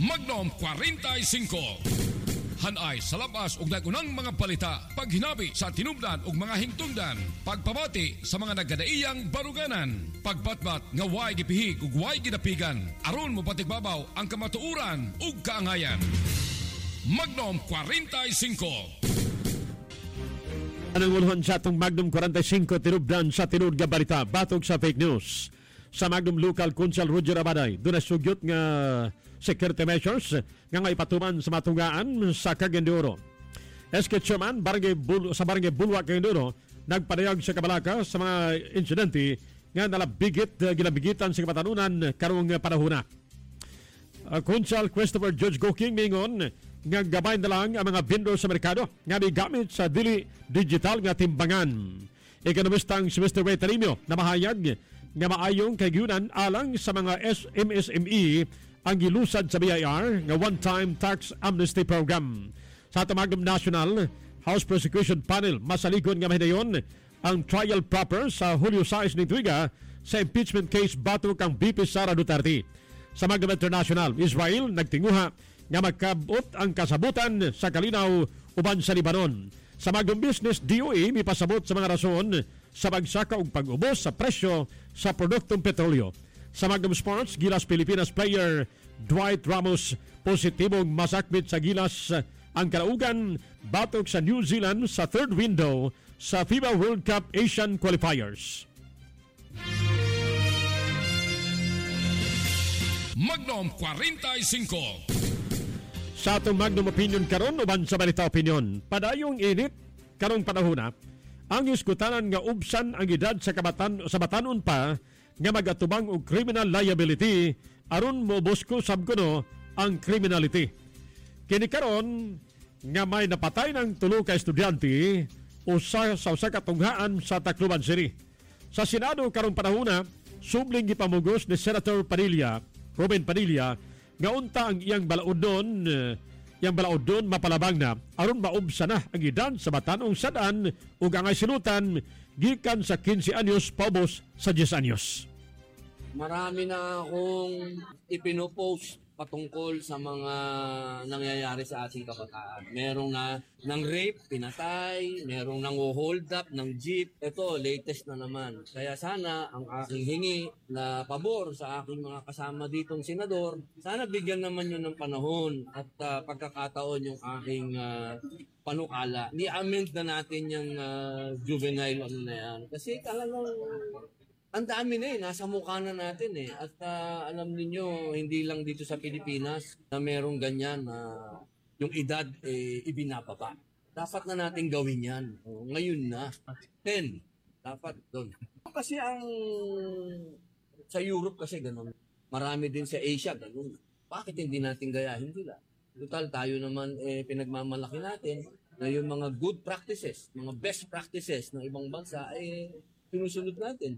Magnum 45. Hanay sa labas ug nagunang mga balita, paghinabi sa tinubdan ug mga hingtungdan, pagpabati sa mga nagadaiyang baruganan, pagbatbat nga way gipihig ug way gidapigan, aron mo patigbabaw ang kamatuuran ug kaangayan. Magnum 45. Anong uluhan sa atong Magnum 45 tinubdan sa tinud nga balita, batog sa fake news. Sa Magnum Local Council Roger Abaday, doon na sugyot nga security measures nga ipatuman sa matugaan sa Cagayan de Oro. SK Chairman sa Barangay Bulwa, Cagayan de Oro, nagpadayag sa kabalaka sa mga insidente nga ginabigitan sa kapatanunan karong panahon na. Council Christopher Judge Goking mingon nga gabay na lang ang mga vendor sa merkado nga gamit sa dili digital nga timbangan. Ekonomistang si Mr. Ray Tarimio na mahayag nga maayong kagyunan alang sa mga MSME ang gilusad sa BIR nga one-time tax amnesty program. Sa ato Magnum National House Prosecution Panel, masaligon nga mahidayon ang trial proper sa Hulyo 6 ni Tuiga sa impeachment case batok kang BP Sara Duterte. Sa Magnum International, Israel nagtinguha nga magkabot ang kasabutan sa kalinaw uban sa Libanon. Sa Magnum Business, DOE may pasabot sa mga rason sa pagsaka ug pag-ubos sa presyo sa produktong petrolyo. Sa Magnum Sports, Gilas Pilipinas player Dwight Ramos positibong masakmit sa Gilas ang kalaugan batok sa New Zealand sa third window sa FIBA World Cup Asian Qualifiers. Magnum 45. Sa atong Magnum Opinion karon uban sa Balita Opinion, padayong init karong panahon ang iskutanan nga ubsan ang edad sa batanon pa nga magatubang og criminal liability aron mobusko sabkuno ang criminality. Kini karon nga may napatay ng 3 ka estudyante sa usa ka tunghaan sa Tacloban City. Sa Senado karong panahon subling gipamugos ni Senator Robin Padilla nga unta ang iyang balaudon mapalabang na aron maubsa na ang edad sa batanong sadan ug ang sinutan gikan sa 15 anyos paubos sa 10 anyos. Marami na akong ipinopost patungkol sa mga nangyayari sa ating kabataan. Merong ng rape, pinatay, merong nang hold up ng jeep. Ito, latest na naman. Kaya sana ang aking hingi na pabor sa aking mga kasama ditong senador, sana bigyan naman yun ng panahon at pagkakataon yung aking panukala. Ni-amend na natin yung juvenile na yan. Kasi talagang ang dami na nasa mukha na natin At alam niyo hindi lang dito sa Pilipinas na merong ganyan na yung edad ibinababa. Dapat na natin gawin yan. Ngayon na. 10. Dapat doon. Kasi sa Europe kasi ganun. Marami din sa Asia ganun. Bakit hindi natin gayahin nila? Total tayo naman pinagmamalaki natin na yung mga good practices, mga best practices ng ibang bansa sinusunod natin.